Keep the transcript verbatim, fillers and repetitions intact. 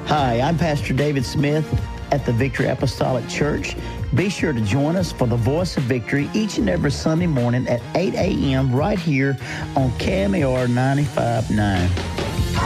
Hi, I'm Pastor David Smith at the Victory Apostolic Church. Be sure to join us for the Voice of Victory each and every Sunday morning at eight a.m. right here on K M A R ninety-five point nine.